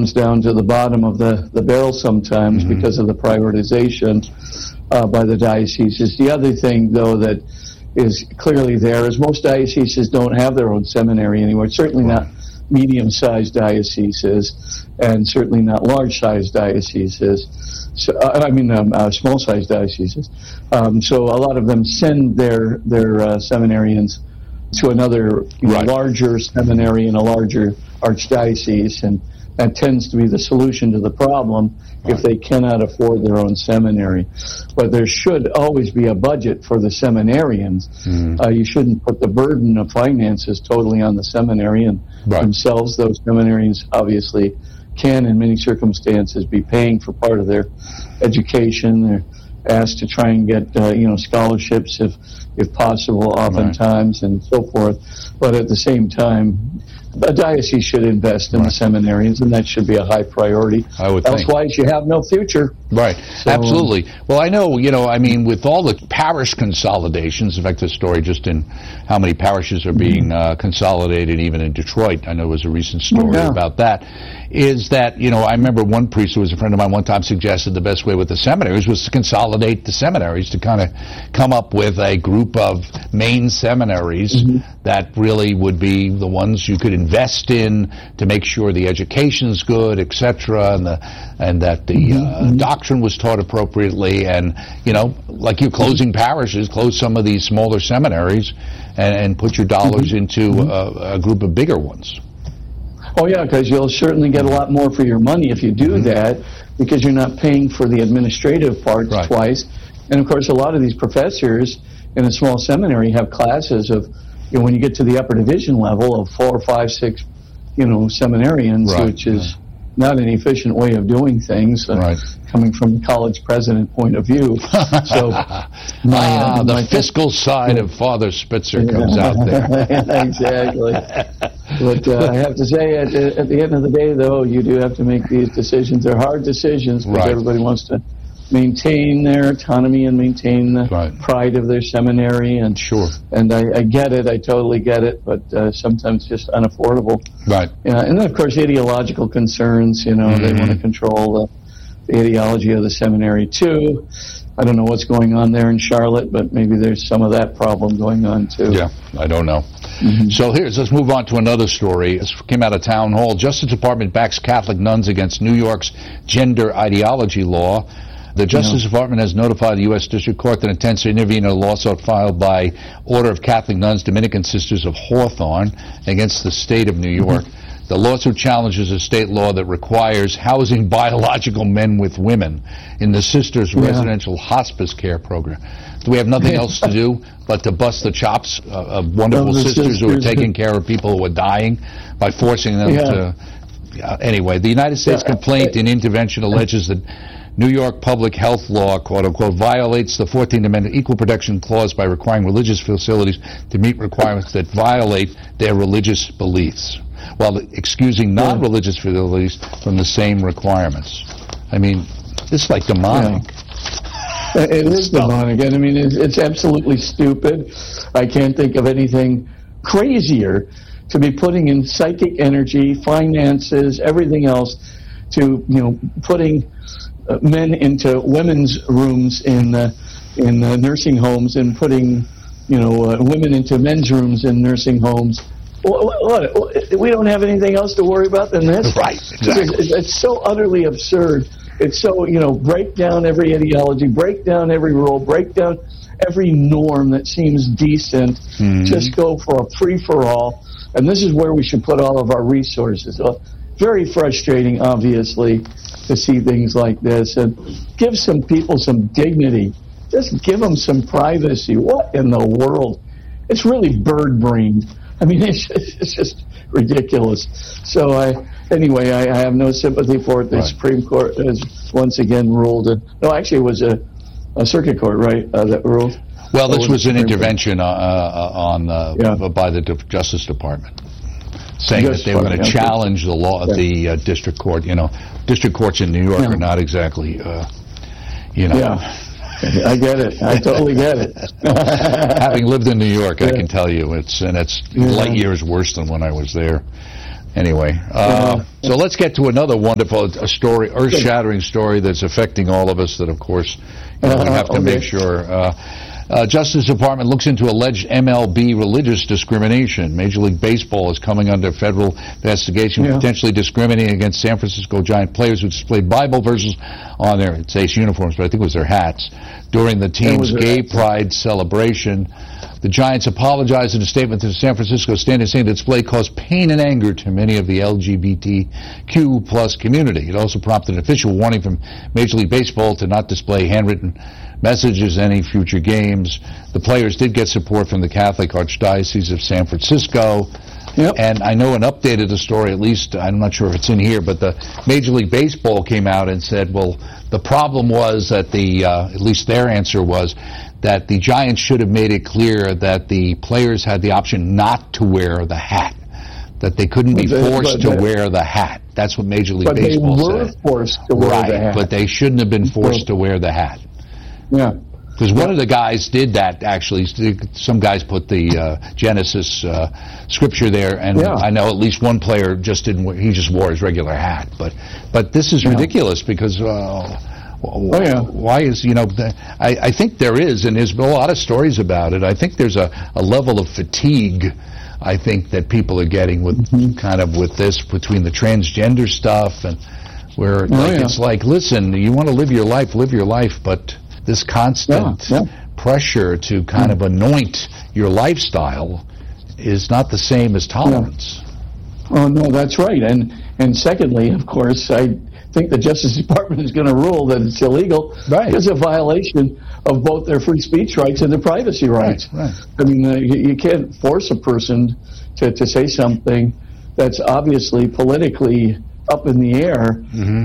comes down to the bottom of the barrel sometimes because of the prioritization by the dioceses. The other thing, though, that is clearly there is most dioceses don't have their own seminary anymore. Certainly not medium-sized dioceses, and certainly not large-sized dioceses. So, small-sized dioceses. So a lot of them send their seminarians to another larger seminary in a larger archdiocese, and that tends to be the solution to the problem if they cannot afford their own seminary. But there should always be a budget for the seminarians. You shouldn't put the burden of finances totally on the seminarian themselves. Those seminarians obviously can, in many circumstances, be paying for part of their education. They're asked to try and get scholarships if possible, oftentimes, and so forth. But at the same time, a diocese should invest in the seminarians, and that should be a high priority. I would think. Otherwise, you have no future. Right. So, absolutely. Well, I know, with all the parish consolidations, in fact, the story just in how many parishes are being consolidated, even in Detroit, I know there was a recent story about that, is that, I remember one priest who was a friend of mine one time suggested the best way with the seminaries was to consolidate the seminaries, to kind of come up with a group of main seminaries that really would be the ones you could invest in to make sure the education's good, etc., and that the doctrine was taught appropriately, and like you're closing parishes, close some of these smaller seminaries, and put your dollars into a group of bigger ones. Oh yeah, because you'll certainly get a lot more for your money if you do that, because you're not paying for the administrative parts twice. And of course, a lot of these professors in a small seminary have classes of, when you get to the upper division level, of 4, 5, 6, seminarians, which is not an efficient way of doing things, coming from the college president point of view. So, the fiscal side of Father Spitzer comes out there. Exactly. But I have to say, at the end of the day, though, you do have to make these decisions. They're hard decisions because everybody wants to maintain their autonomy and maintain the pride of their seminary. And and I get it. I totally get it. But sometimes just unaffordable. Right. And then, of course, ideological concerns. They want to control the ideology of the seminary, too. I don't know what's going on there in Charlotte, but maybe there's some of that problem going on, too. Yeah, I don't know. So let's move on to another story. This came out of Town Hall. Justice Department backs Catholic nuns against New York's gender ideology law. The Justice Department has notified the U.S. District Court that it intends to intervene in a lawsuit filed by Order of Catholic Nuns, Dominican Sisters of Hawthorne, against the state of New York. The lawsuit challenges a state law that requires housing biological men with women in the Sisters Residential Hospice Care Program. Do we have nothing else to do but to bust the chops of wonderful sisters who are taking care of people who are dying by forcing them to... Anyway, the United States complaint in intervention alleges that New York public health law, quote-unquote, violates the 14th Amendment Equal Protection Clause by requiring religious facilities to meet requirements that violate their religious beliefs, while excusing non-religious facilities from the same requirements. I mean, this is like demonic. It is demonic. And I mean, it's absolutely stupid. I can't think of anything crazier to be putting in psychic energy, finances, everything else to, putting men into women's rooms in nursing homes and putting, women into men's rooms in nursing homes. What? We don't have anything else to worry about than this? Right. Exactly. It's so utterly absurd. It's so, break down every ideology, break down every rule, break down every norm that seems decent. Just go for a free-for-all. And this is where we should put all of our resources. Very frustrating, obviously, to see things like this. And give some people some dignity. Just give them some privacy. What in the world? It's really bird-brained. I mean, it's just ridiculous. So, I have no sympathy for it. The Supreme Court has once again ruled. No, actually, it was a circuit court, right, that ruled? Well, this was an intervention by the Justice Department, saying that they were going to challenge the law of the district court. District courts in New York are not exactly, I get it. I totally get it. Having lived in New York, I can tell you it's light years worse than when I was there. Anyway, so let's get to another wonderful story, earth-shattering story that's affecting all of us that, of course, we have to make sure. Justice Department looks into alleged MLB religious discrimination. Major League Baseball is coming under federal investigation for potentially discriminating against San Francisco Giant players who displayed Bible verses on their, it says uniforms, but I think it was their hats, during the team's gay pride celebration. The Giants apologized in a statement to the San Francisco Standard, saying the display caused pain and anger to many of the LGBTQ plus community. It also prompted an official warning from Major League Baseball to not display handwritten messages in any future games. The players did get support from the Catholic Archdiocese of San Francisco. And I know an update of the story, at least, I'm not sure if it's in here, but the Major League Baseball came out and said, well, the problem was that at least their answer was that the Giants should have made it clear that the players had the option not to wear the hat, that they couldn't be forced to wear the hat. That's what Major League Baseball said. But they were forced to wear the hat. But they shouldn't have been forced to wear the hat. Yeah. Because one of the guys did that, actually. Some guys put the Genesis scripture there, and I know at least one player just didn't wear, he just wore his regular hat. But this is ridiculous because why is, I think there is, and there's a lot of stories about it. I think there's a level of fatigue, I think, that people are getting with kind of with this, between the transgender stuff, and where it's like, listen, you want to live your life, but this constant pressure to kind of anoint your lifestyle is not the same as tolerance. Oh, no, that's right. And secondly, of course, I think the Justice Department is going to rule that it's illegal because of violation of both their free speech rights and their privacy rights. I mean, you can't force a person to say something that's obviously politically up in the air.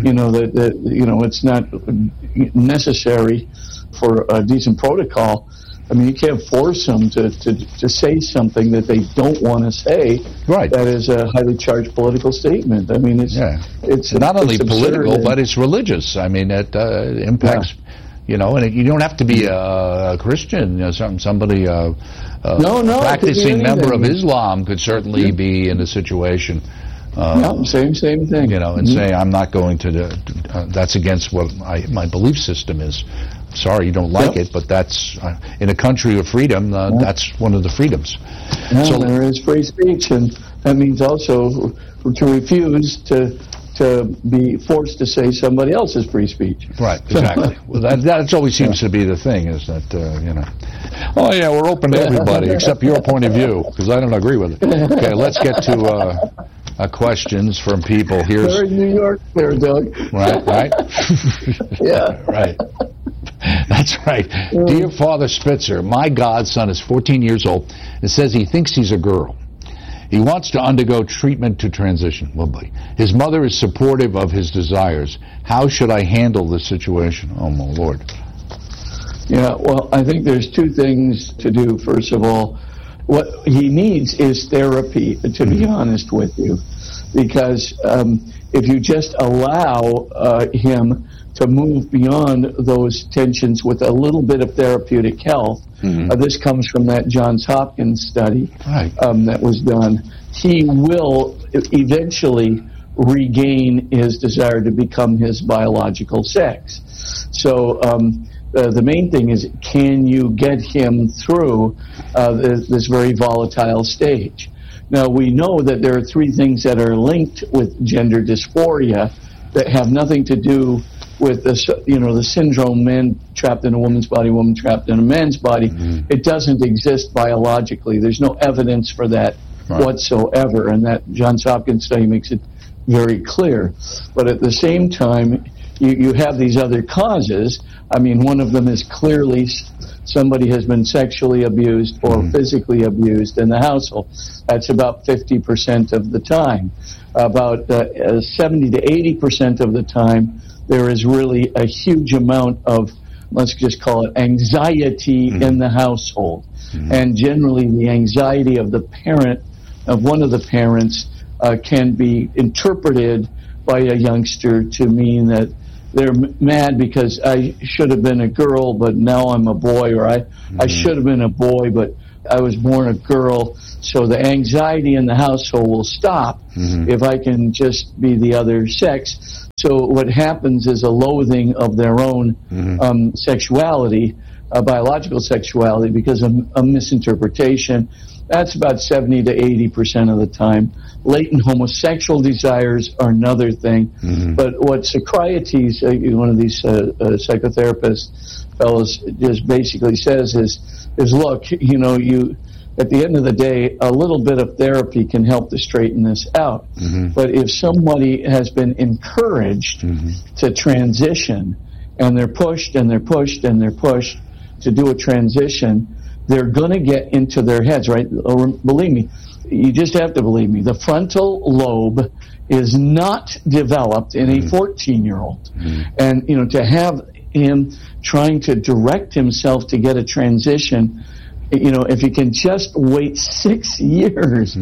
That it's not necessary for a decent protocol. I mean, you can't force them to say something that they don't want to say. That is a highly charged political statement. I mean, it's not only absurd, political, but it's religious. I mean, it impacts. And you don't have to be a Christian. Somebody practicing member of Islam could certainly be in a situation. Same thing. And say, I'm not going to. That's against what my belief system is. Sorry, you don't like it, but that's in a country of freedom. That's one of the freedoms. So there is free speech, and that means also to refuse to be forced to say somebody else's free speech. Right, exactly. Well, that always seems to be the thing, is that oh yeah, we're open to everybody except your point of view, because I don't agree with it. Okay, let's get to questions from people. We're in New York there, Doug. Right. Right. That's right. Dear Father Spitzer, my godson is 14 years old and says he thinks he's a girl. He wants to undergo treatment to transition. His mother is supportive of his desires. How should I handle this situation? Oh, my Lord. Yeah, well, I think there's two things to do. First of all, what he needs is therapy, to be honest with you, because if you just allow him to move beyond those tensions with a little bit of therapeutic health, this comes from that Johns Hopkins study that was done, he will eventually regain his desire to become his biological sex. So the main thing is, can you get him through this very volatile stage? Now, we know that there are three things that are linked with gender dysphoria that have nothing to do with the syndrome, man trapped in a woman's body, woman trapped in a man's body. It doesn't exist biologically. There's no evidence for that whatsoever, and that Johns Hopkins study makes it very clear. But at the same time, you have these other causes. I mean, one of them is clearly somebody has been sexually abused or physically abused in the household. That's about 50% of the time. About 70 to 80% of the time, there is really a huge amount of, let's just call it, anxiety in the household. And generally the anxiety of the parent, of one of the parents, can be interpreted by a youngster to mean that they're mad because I should have been a girl, but now I'm a boy, or I should have been a boy, but I was born a girl, so the anxiety in the household will stop if I can just be the other sex. So what happens is a loathing of their own sexuality, biological sexuality, because of a misinterpretation. That's about 70 to 80% of the time. Latent homosexual desires are another thing. But what Socrates, one of these psychotherapist fellows, just basically says is look, you at the end of the day, a little bit of therapy can help to straighten this out. But if somebody has been encouraged to transition, and they're pushed and they're pushed and they're pushed to do a transition, they're going to get into their heads, right? Believe me, you just have to believe me. The frontal lobe is not developed in a 14-year-old. And, to have him trying to direct himself to get a transition, if you can just wait 6 years,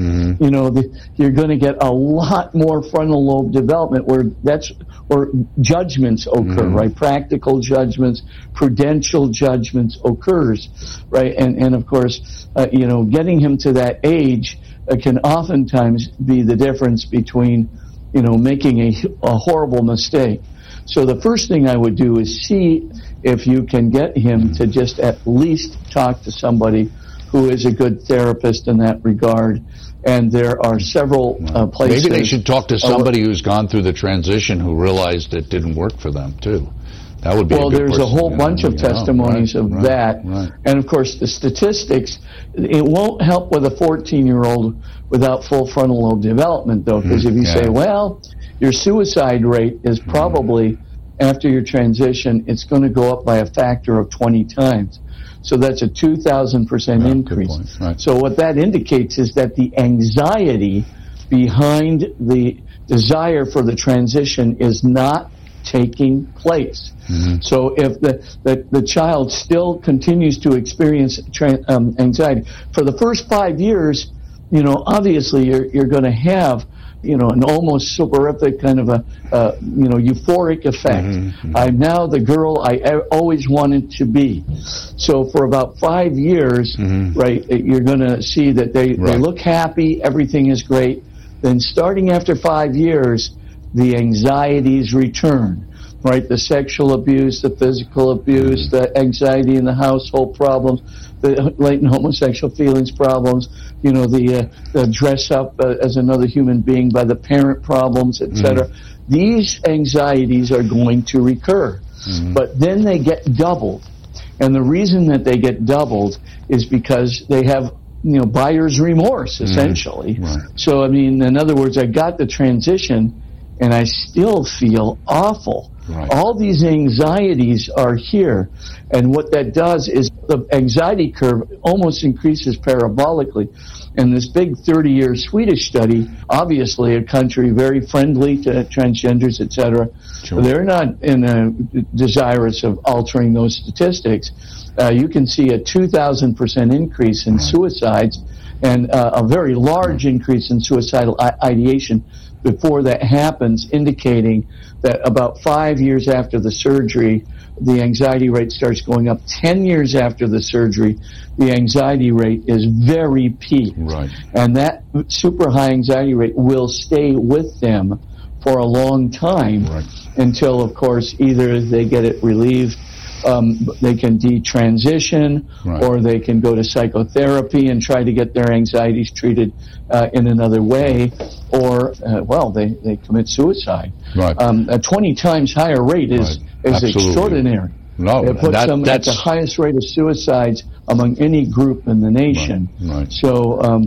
you're going to get a lot more frontal lobe development where judgments occur, right? Practical judgments, prudential judgments occurs, right? And of course, getting him to that age can oftentimes be the difference between, making a horrible mistake. So the first thing I would do is see if you can get him to just at least talk to somebody who is a good therapist in that regard. And there are several places. Maybe they should talk to somebody who's gone through the transition who realized it didn't work for them, too. That would be well, a good there's person, a whole bunch of testimonies of that. Right. And, of course, the statistics, it won't help with a 14-year-old without full frontal lobe development, though, because if you say, well, your suicide rate is probably, after your transition, it's going to go up by a factor of 20 times. So that's a 2,000% increase. Right. So what that indicates is that the anxiety behind the desire for the transition is not taking place. So if the child still continues to experience anxiety for the first 5 years, obviously you're going to have an almost soporific kind of a euphoric effect. I'm now the girl I always wanted to be. So for about 5 years, right, you're going to see that they look happy, everything is great. Then starting after 5 years, the anxieties return. Right, the sexual abuse, the physical abuse, the anxiety in the household problems, the latent homosexual feelings problems, the dress up as another human being by the parent problems, etc. These anxieties are going to recur, but then they get doubled. And the reason that they get doubled is because they have buyer's remorse, essentially. So, in other words, I got the transition and I still feel awful. All these anxieties are here, and what that does is the anxiety curve almost increases parabolically. And this big 30-year Swedish study, obviously a country very friendly to transgenders, etc., they're not desirous of altering those statistics. You can see a 2,000% increase in suicides and a very large increase in suicidal ideation before that happens, indicating that about 5 years after the surgery, the anxiety rate starts going up. 10 years after the surgery, the anxiety rate is very peaked. And that super high anxiety rate will stay with them for a long time until, of course, either they get it relieved, they can detransition, or they can go to psychotherapy and try to get their anxieties treated in another way, or, they commit suicide. A 20 times higher rate is extraordinary. It puts them at the highest rate of suicides among any group in the nation. So,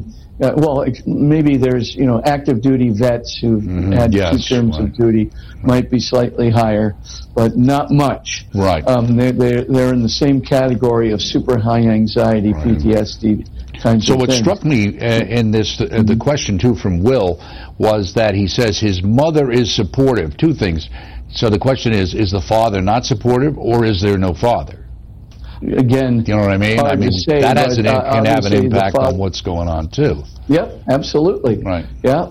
maybe there's, active duty vets who've had 2 terms of duty might be slightly higher, but not much. They're in the same category of super high anxiety, PTSD kinds of things. So what struck me in this, the question too from Will, was that he says his mother is supportive. 2 things. So the question is the father not supportive, or is there no father? Again, you know what I mean? That can have an impact on what's going on too. Yep, absolutely. Yeah,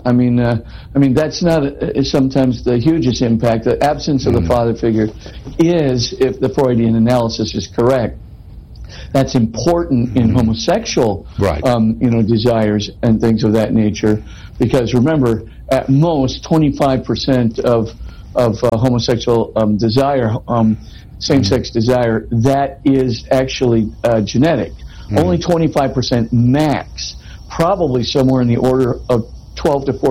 that's not sometimes the hugest impact. The absence of the father figure is, if the Freudian analysis is correct, that's important in homosexual, right. Desires and things of that nature. Because remember, at most 25% of homosexual desire, same-sex desire, that is actually genetic. Only 25% max, probably somewhere in the order of 12 to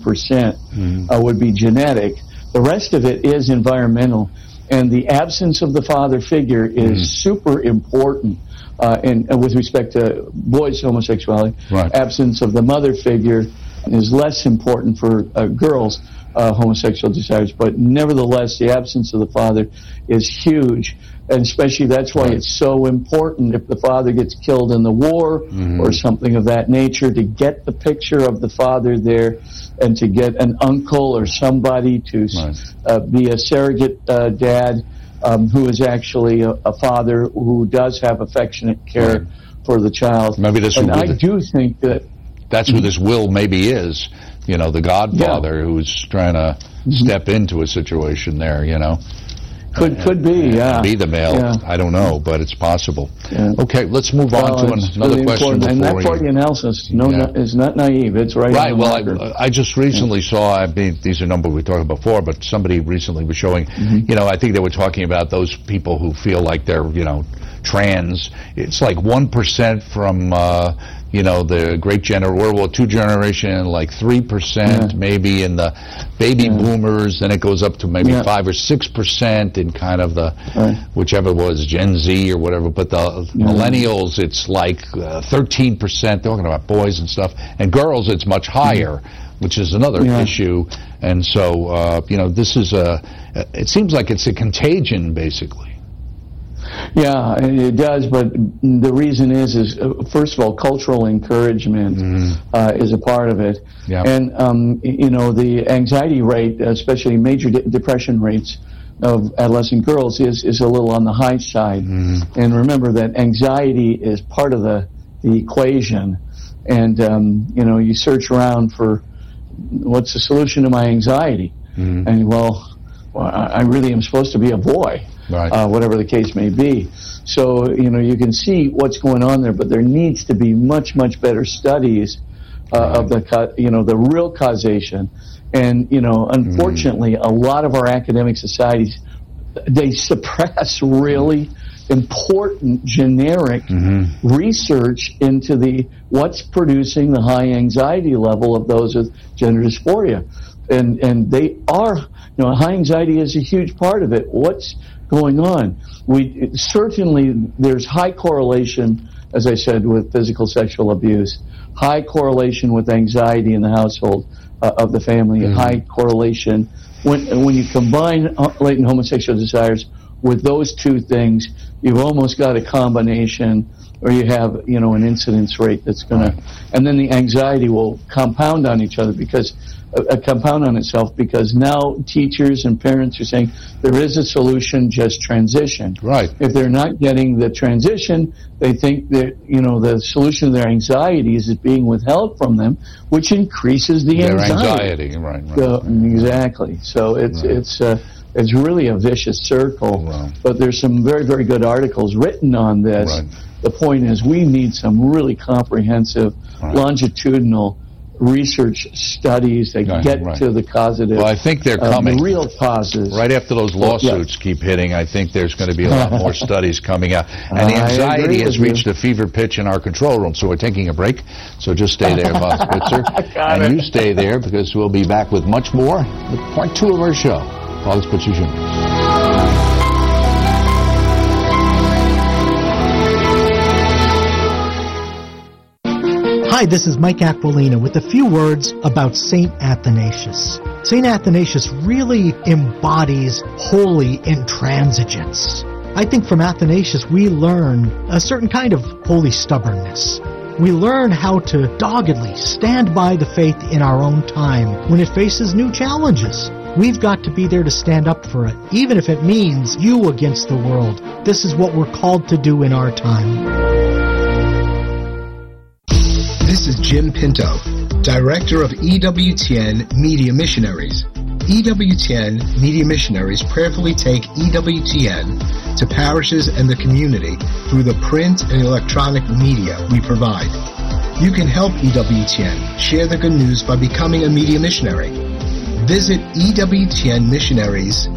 14% would be genetic. The rest of it is environmental. And the absence of the father figure is super important and with respect to boys' homosexuality. Right. Absence of the mother figure is less important for girls' homosexual desires. But nevertheless, the absence of the father is huge. And especially that's why it's so important if the father gets killed in the war or something of that nature, to get the picture of the father there and to get an uncle or somebody to be a surrogate dad who is actually a father who does have affectionate care for the child. Maybe this and I do think that that's who this Will maybe is, the godfather who's trying to step into a situation there, Could be, yeah. Be the male. Yeah. I don't know, but it's possible. Yeah. Okay, let's move on to another really question. And that part of the analysis is not naive. It's right. Right. Well, I just recently saw. These are numbers we talked about before, but somebody recently was showing. I think they were talking about those people who feel like they're, trans. It's like 1% from. The great World War II generation, like 3% maybe in the baby boomers, then it goes up to maybe 5 or 6% in kind of the, whichever was Gen Z or whatever, but the millennials, it's like 13%, talking about boys and stuff, and girls, it's much higher, which is another issue, and so, this is it seems like it's a contagion, basically. Yeah, it does, but the reason is first of all, cultural encouragement is a part of it. Yeah. And, the anxiety rate, especially major depression rates of adolescent girls is a little on the high side. And remember that anxiety is part of the equation. And, you search around for what's the solution to my anxiety? And, well, I really am supposed to be a boy. Right. Whatever the case may be. So, you can see what's going on there, but there needs to be much, much better studies of the real causation. And, unfortunately, a lot of our academic societies, they suppress really important generic research into what's producing the high anxiety level of those with gender dysphoria. And they are, high anxiety is a huge part of it. What's going on? Certainly there's high correlation, as I said, with physical sexual abuse, high correlation with anxiety in the household of the family, high correlation when you combine latent homosexual desires with those two things, you've almost got a combination, or you have an incidence rate that's going to, and then the anxiety will compound on each other because now teachers and parents are saying there is a solution, just transition. Right. If they're not getting the transition, they think that the solution to their anxieties is being withheld from them, which increases their anxiety. Right. So, exactly. So it's really a vicious circle. Right. But there's some very, very good articles written on this. Right. The point is, we need some really comprehensive, longitudinal research studies that get to the causative. Well, I think they're coming. The real causes. Right after those lawsuits keep hitting, I think there's going to be a lot more studies coming out. And the anxiety has reached a fever pitch in our control room, so we're taking a break. So just stay there, Bob Spitzer. And you stay there, because we'll be back with much more with part 2 of our show. Father Spitzer Jr. Hi, this is Mike Aquilina with a few words about St. Athanasius. St. Athanasius really embodies holy intransigence. I think from Athanasius we learn a certain kind of holy stubbornness. We learn how to doggedly stand by the faith in our own time when it faces new challenges. We've got to be there to stand up for it, even if it means you against the world. This is what we're called to do in our time. This is Jim Pinto, Director of EWTN Media Missionaries. EWTN Media Missionaries prayerfully take EWTN to parishes and the community through the print and electronic media we provide. You can help EWTN share the good news by becoming a media missionary. Visit EWTNmissionaries.org.